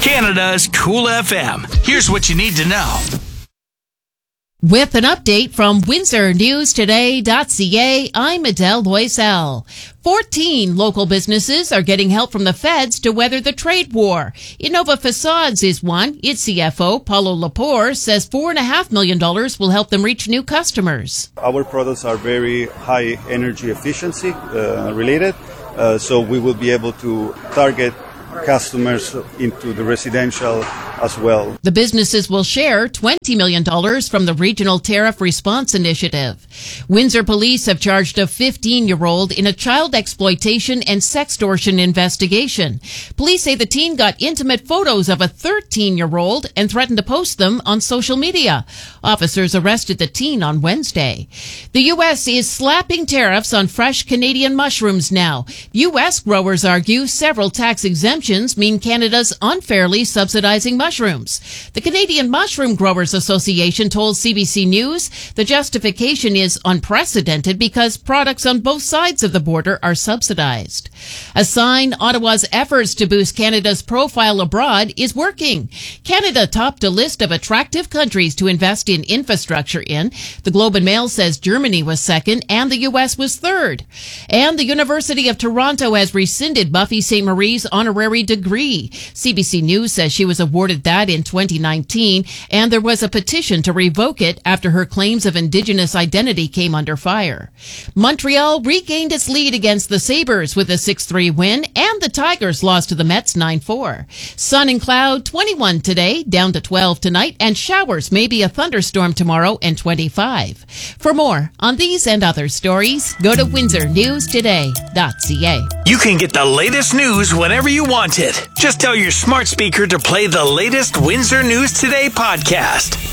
Canada's Cool FM. Here's what you need to know. With an update from WindsorNewsToday.ca, I'm Adele Loisel. 14 local businesses are getting help from the feds to weather the trade war. Innova Facades is one. Its CFO, Paulo Lepore, says $4.5 million will help them reach new customers. Our products are very high energy efficiency related, so we will be able to target customers into the residential as well. The businesses will share $20 million from the Regional Tariff Response Initiative. Windsor police have charged a 15-year-old in a child exploitation and sextortion investigation. Police say the teen got intimate photos of a 13-year-old and threatened to post them on social media. Officers arrested the teen on Wednesday. The U.S. is slapping tariffs on fresh Canadian mushrooms now. U.S. growers argue several tax exemptions mean Canada's unfairly subsidizing mushrooms. The Canadian Mushroom Growers Association told CBC News the justification is unprecedented because products on both sides of the border are subsidized. A sign Ottawa's efforts to boost Canada's profile abroad is working. Canada topped a list of attractive countries to invest in infrastructure in. The Globe and Mail says Germany was second and the U.S. was third. And the University of Toronto has rescinded Buffy St. Marie's honorary degree. CBC News says she was awarded that in 2019, and there was a petition to revoke it after her claims of Indigenous identity came under fire. Montreal regained its lead against the Sabres with a 6-3 win, and the Tigers lost to the Mets 9-4. Sun and cloud, 21 today, down to 12 tonight, and showers, maybe a thunderstorm tomorrow, and 25. For more on these and other stories, go to WindsorNewsToday.ca. You can get the latest news whenever you want it. Just tell your smart speaker to play the latest Windsor News Today podcast.